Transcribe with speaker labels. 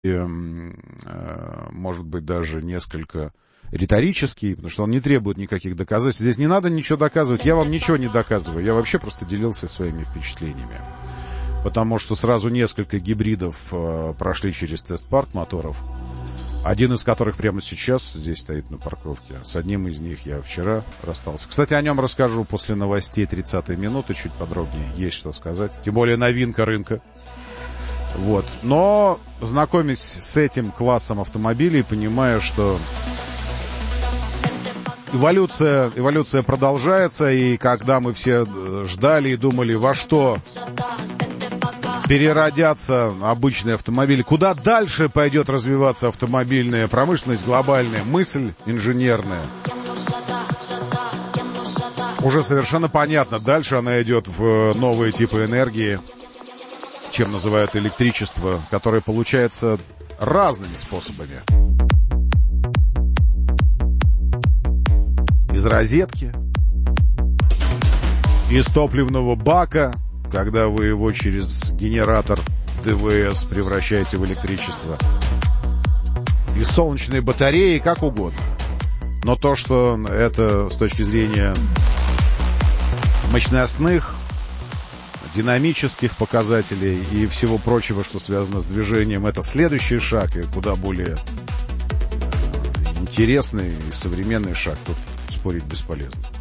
Speaker 1: может быть, даже несколько риторический, потому что он не требует никаких доказательств. Здесь не надо ничего доказывать, я вам ничего не доказываю, я вообще просто делился своими впечатлениями. Потому что сразу несколько гибридов прошли через тест-парк моторов, один из которых прямо сейчас здесь стоит на парковке. С одним из них я вчера расстался. Кстати, о нем расскажу после новостей 30-й минуты, чуть подробнее, есть что сказать. Тем более новинка рынка. Вот. Но, знакомясь с этим классом автомобилей, понимаю, что эволюция продолжается, и когда мы все ждали и думали, во что переродятся обычные автомобили, куда дальше пойдет развиваться автомобильная промышленность глобальная, мысль инженерная, уже совершенно понятно, дальше она идет в новые типы энергии, чем называют электричество, которое получается разными способами. Из розетки, из топливного бака, когда вы его через генератор ДВС превращаете в электричество, из солнечной батареи, как угодно. Но то, что это с точки зрения мощностных, динамических показателей и всего прочего, что связано с движением, это следующий шаг и куда более интересный и современный шаг. Тут спорить бесполезно.